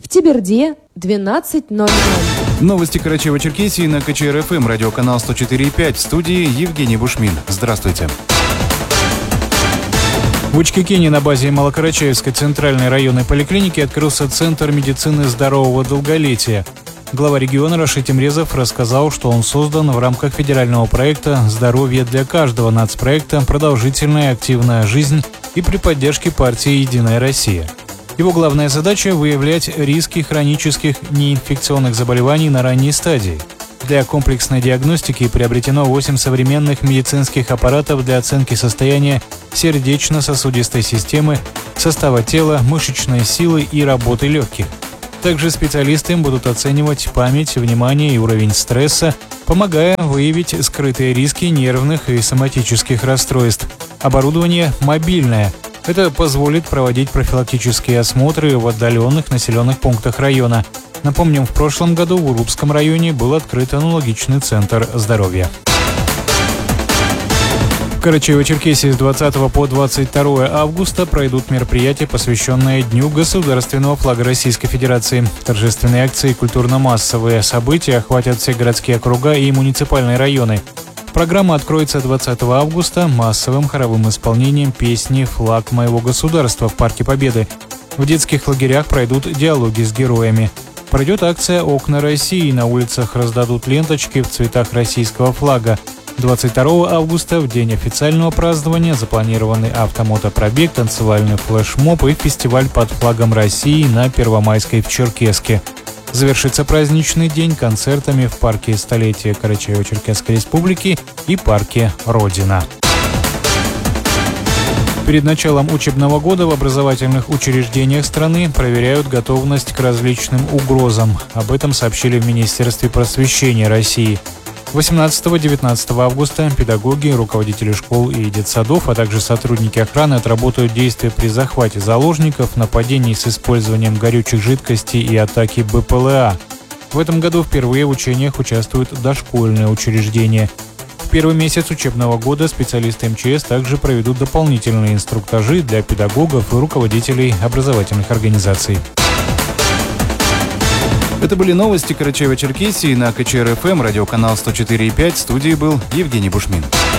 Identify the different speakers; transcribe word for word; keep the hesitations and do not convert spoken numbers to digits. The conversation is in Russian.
Speaker 1: В Теберде двенадцать ноль ноль.
Speaker 2: Новости Карачаево-Черкесии на ка че эр эф эм, радиоканал сто четыре и пять. В студии Евгений Бушмин. Здравствуйте.
Speaker 3: В Учкекине на базе Малокарачаевской центральной районной поликлиники открылся Центр медицины здорового долголетия. Глава региона Рашид Темрезов рассказал, что он создан в рамках федерального проекта «Здоровье для каждого» нацпроекта «Продолжительная активная жизнь» и при поддержке партии «Единая Россия». Его главная задача – выявлять риски хронических неинфекционных заболеваний на ранней стадии. Для комплексной диагностики приобретено восемь современных медицинских аппаратов для оценки состояния сердечно-сосудистой системы, состава тела, мышечной силы и работы легких. Также специалисты будут оценивать память, внимание и уровень стресса, помогая выявить скрытые риски нервных и соматических расстройств. Оборудование мобильное. Это позволит проводить профилактические осмотры в отдаленных населенных пунктах района. Напомним, в прошлом году в Урупском районе был открыт аналогичный центр здоровья. В Карачаево-Черкесии с двадцатого по двадцать второе августа пройдут мероприятия, посвященные Дню государственного флага Российской Федерации. Торжественные акции и культурно-массовые события охватят все городские округа и муниципальные районы. Программа откроется двадцатого августа массовым хоровым исполнением песни «Флаг моего государства» в Парке Победы. В детских лагерях пройдут диалоги с героями. Пройдет акция «Окна России». На улицах раздадут ленточки в цветах российского флага. двадцать второго августа, в день официального празднования, запланированы автомотопробег, танцевальный флешмоб и фестиваль под флагом России на Первомайской в Черкесске. Завершится праздничный день концертами в парке столетия Карачаево-Черкесской Республики и парке Родина. Перед началом учебного года в образовательных учреждениях страны проверяют готовность к различным угрозам. Об этом сообщили в Министерстве просвещения России. восемнадцатого-девятнадцатого августа педагоги, руководители школ и детсадов, а также сотрудники охраны отработают действия при захвате заложников, нападении с использованием горючих жидкостей и атаки бэ пэ эл а. В этом году впервые в учениях участвуют дошкольные учреждения. В первый месяц учебного года специалисты эм че эс также проведут дополнительные инструктажи для педагогов и руководителей образовательных организаций.
Speaker 2: Это были новости Карачаево-Черкесии на ка че эр эф эм, радиоканал сто четыре и пять. В студии был Евгений Бушмин.